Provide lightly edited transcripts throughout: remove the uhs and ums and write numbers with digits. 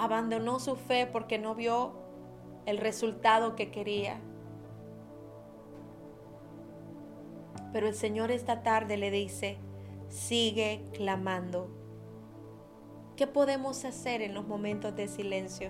abandonó su fe porque no vio el resultado que quería. Pero el Señor esta tarde le dice, sigue clamando. ¿Qué podemos hacer en los momentos de silencio?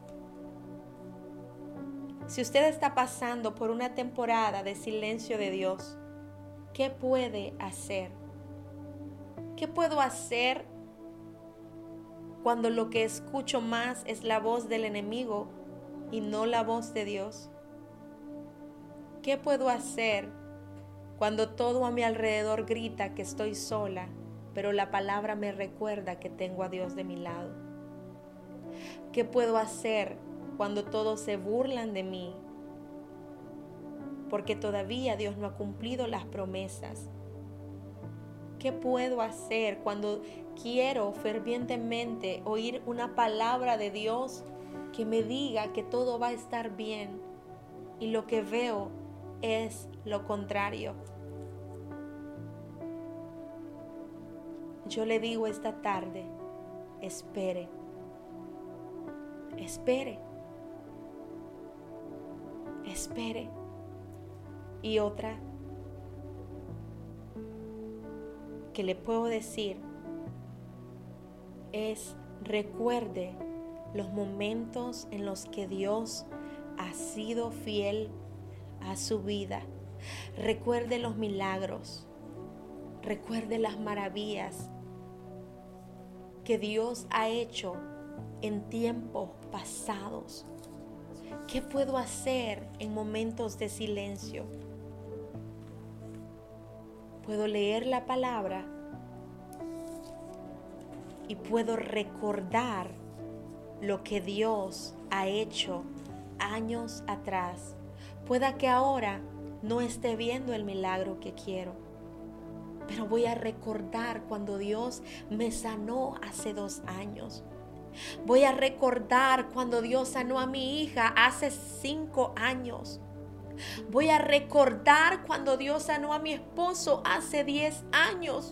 Si usted está pasando por una temporada de silencio de Dios, ¿qué puede hacer? ¿Qué puedo hacer cuando lo que escucho más es la voz del enemigo y no la voz de Dios? ¿Qué puedo hacer cuando todo a mi alrededor grita que estoy sola, pero la palabra me recuerda que tengo a Dios de mi lado? ¿Qué puedo hacer cuando todos se burlan de mí? Porque todavía Dios no ha cumplido las promesas. ¿Qué puedo hacer cuando quiero fervientemente oír una palabra de Dios que me diga que todo va a estar bien y lo que veo es lo contrario? Yo le digo esta tarde, espere, espere, espere. Y otra que le puedo decir es, recuerde los momentos en los que Dios ha sido fiel a su vida. Recuerde los milagros, recuerde las maravillas que Dios ha hecho en tiempos pasados. ¿Qué puedo hacer en momentos de silencio? Puedo leer la palabra y puedo recordar lo que Dios ha hecho años atrás. Pueda que ahora no esté viendo el milagro que quiero, pero voy a recordar cuando Dios me sanó hace 2 años. Voy a recordar cuando Dios sanó a mi hija hace 5 años. Voy a recordar cuando Dios sanó a mi esposo hace 10 años.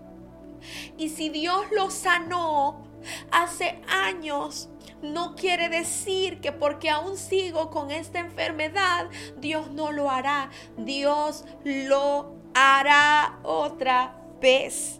Y si Dios lo sanó hace años, no quiere decir que porque aún sigo con esta enfermedad, Dios no lo hará. Dios lo hará otra vez.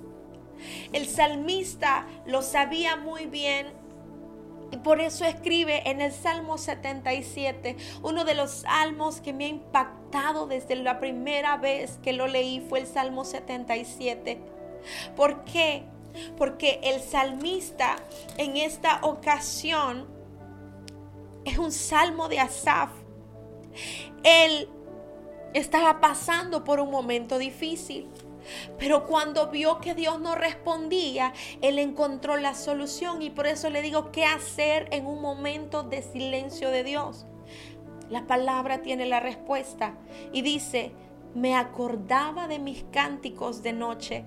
El salmista lo sabía muy bien y por eso escribe en el Salmo 77, uno de los salmos que me ha impactado desde la primera vez que lo leí fue el Salmo 77. ¿Por qué? Porque el salmista en esta ocasión es un salmo de Asaf. Él estaba pasando por un momento difícil, pero cuando vio que Dios no respondía, él encontró la solución. Y por eso le digo, ¿qué hacer en un momento de silencio de Dios? La palabra tiene la respuesta y dice, me acordaba de mis cánticos de noche.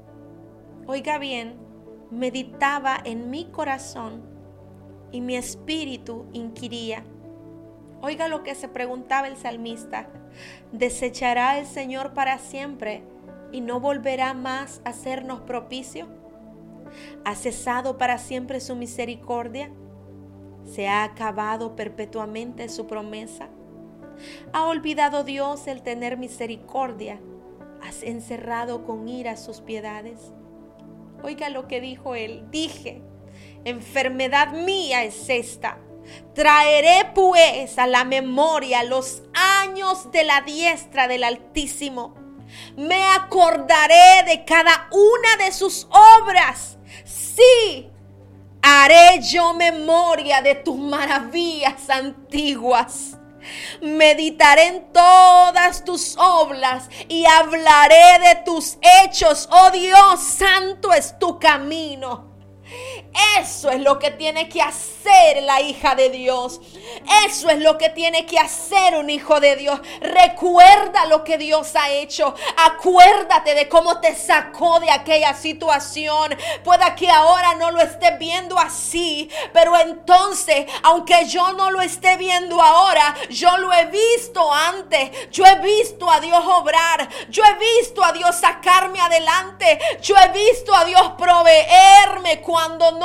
Oiga bien, meditaba en mi corazón y mi espíritu inquiría. Oiga lo que se preguntaba el salmista, ¿desechará el Señor para siempre y no volverá más a hacernos propicio? ¿Ha cesado para siempre su misericordia? ¿Se ha acabado perpetuamente su promesa? ¿Ha olvidado Dios el tener misericordia? ¿Has encerrado con ira sus piedades? Oiga lo que dijo él. Dije, enfermedad mía es esta. Traeré pues a la memoria los años de la diestra del Altísimo. Me acordaré de cada una de sus obras. Sí, haré yo memoria de tus maravillas antiguas. Meditaré en todas tus obras y hablaré de tus hechos. Oh Dios, santo es tu camino. Eso es lo que tiene que hacer la hija de Dios. Eso es lo que tiene que hacer un hijo de Dios. Recuerda lo que Dios ha hecho. Acuérdate de cómo te sacó de aquella situación. Pueda que ahora no lo estés viendo así, pero entonces, aunque yo no lo esté viendo ahora, yo lo he visto antes. Yo he visto a Dios obrar. Yo he visto a Dios sacarme adelante. Yo he visto a Dios proveerme cuando no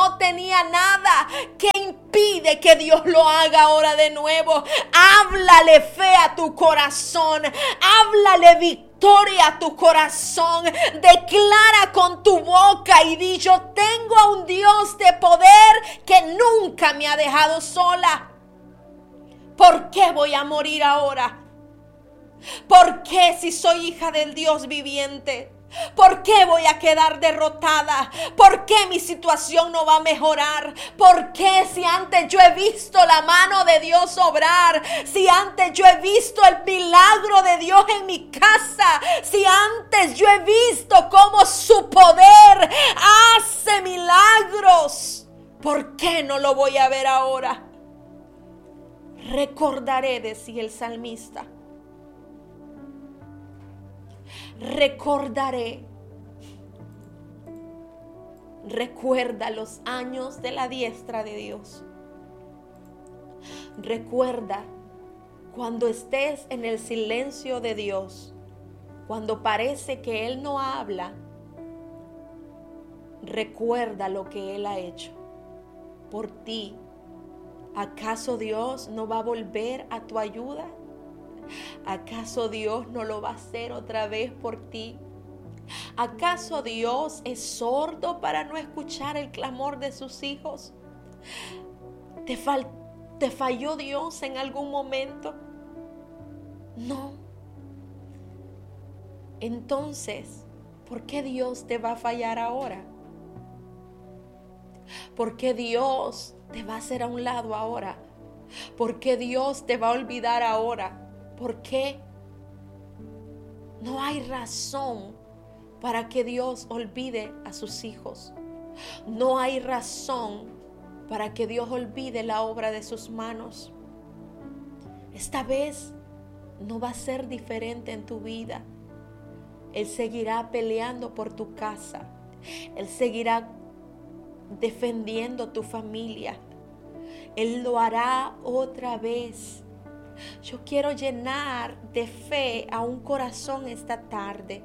no tenía nada. ¿Qué impide que Dios lo haga ahora de nuevo? Háblale fe a tu corazón. Háblale victoria a tu corazón. Declara con tu boca y di: yo tengo a un Dios de poder que nunca me ha dejado sola. ¿Por qué voy a morir ahora? ¿Por qué, si soy hija del Dios viviente? ¿Por qué voy a quedar derrotada? ¿Por qué mi situación no va a mejorar? ¿Por qué, si antes yo he visto la mano de Dios obrar? Si antes yo he visto el milagro de Dios en mi casa. Si antes yo he visto cómo su poder hace milagros. ¿Por qué no lo voy a ver ahora? Recordaré, decía el salmista. Recordaré. Recuerda los años de la diestra de Dios. Recuerda cuando estés en el silencio de Dios, cuando parece que Él no habla. Recuerda lo que Él ha hecho por ti. ¿Acaso Dios no va a volver a tu ayuda? ¿Acaso Dios no lo va a hacer otra vez por ti? ¿Acaso Dios es sordo para no escuchar el clamor de sus hijos? ¿Te falló Dios en algún momento? No. Entonces, ¿por qué Dios te va a fallar ahora? ¿Por qué Dios te va a hacer a un lado ahora? ¿Por qué Dios te va a olvidar ahora? ¿Por qué? No hay razón para que Dios olvide a sus hijos. No hay razón para que Dios olvide la obra de sus manos. Esta vez no va a ser diferente en tu vida. Él seguirá peleando por tu casa. Él seguirá defendiendo tu familia. Él lo hará otra vez. Yo quiero llenar de fe a un corazón esta tarde.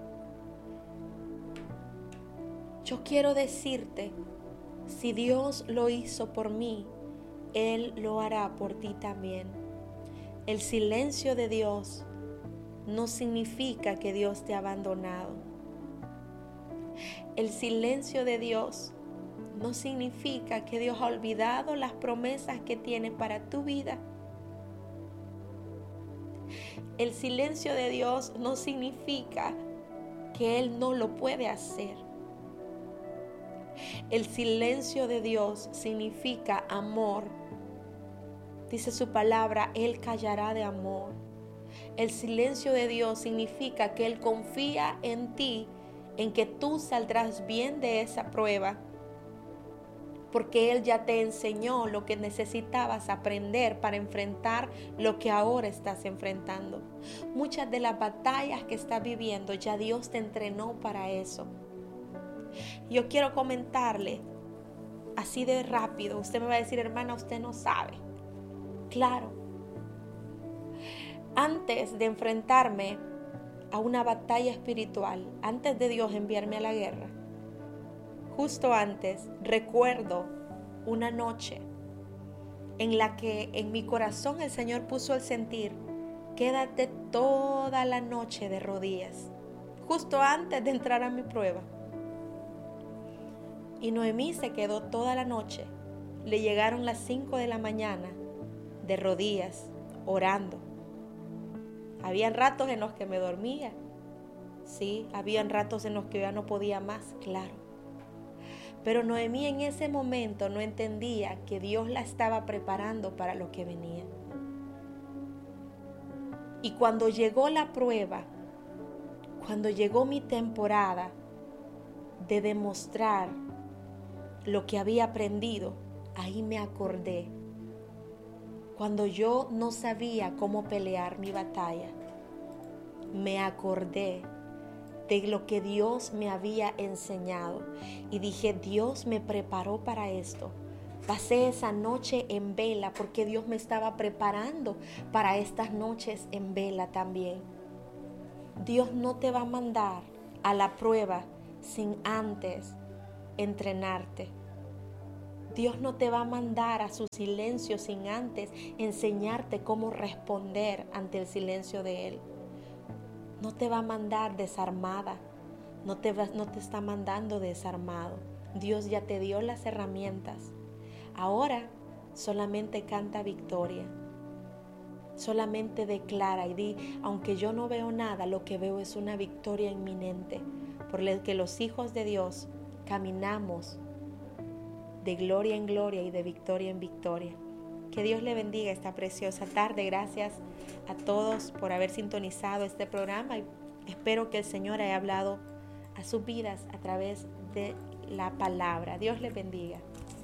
Yo quiero decirte, si Dios lo hizo por mí, Él lo hará por ti también. El silencio de Dios no significa que Dios te ha abandonado. El silencio de Dios no significa que Dios ha olvidado las promesas que tiene para tu vida. El silencio de Dios no significa que Él no lo puede hacer. El silencio de Dios significa amor. Dice su palabra, Él callará de amor. El silencio de Dios significa que Él confía en ti, en que tú saldrás bien de esa prueba, porque Él ya te enseñó lo que necesitabas aprender para enfrentar lo que ahora estás enfrentando. Muchas de las batallas que estás viviendo, ya Dios te entrenó para eso. Yo quiero comentarle así de rápido. Usted me va a decir, hermana, usted no sabe. Claro. Antes de enfrentarme a una batalla espiritual, antes de Dios enviarme a la guerra, justo antes, recuerdo una noche en la que en mi corazón el Señor puso el sentir: quédate toda la noche de rodillas, justo antes de entrar a mi prueba. Y Noemí se quedó toda la noche. Le llegaron las 5 de la mañana de rodillas, orando. Habían ratos en los que me dormía. Sí, habían ratos en los que ya no podía más, claro. Pero Noemí en ese momento no entendía que Dios la estaba preparando para lo que venía. Y cuando llegó la prueba, cuando llegó mi temporada de demostrar lo que había aprendido, ahí me acordé. Cuando yo no sabía cómo pelear mi batalla, me acordé de lo que Dios me había enseñado y dije: Dios me preparó para esto. Pasé esa noche en vela porque Dios me estaba preparando para estas noches en vela también. Dios no te va a mandar a la prueba sin antes entrenarte. Dios no te va a mandar a su silencio sin antes enseñarte cómo responder ante el silencio de Él. No te va a mandar desarmada, no te está mandando desarmado. Dios ya te dio las herramientas. Ahora solamente canta victoria. Solamente declara y di, aunque yo no veo nada, lo que veo es una victoria inminente, por la que los hijos de Dios caminamos de gloria en gloria y de victoria en victoria. Que Dios le bendiga esta preciosa tarde. Gracias a todos por haber sintonizado este programa y espero que el Señor haya hablado a sus vidas a través de la palabra. Dios le bendiga.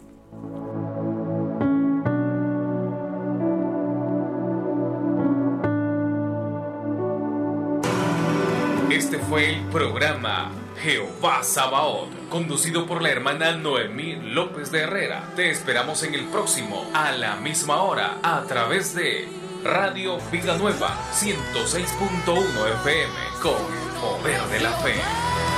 Este fue el programa Jehová Sabaoth, conducido por la hermana Noemí López de Herrera. Te esperamos en el próximo, a la misma hora, a través de Radio Vida Nueva 106.1 FM, con el poder de la fe.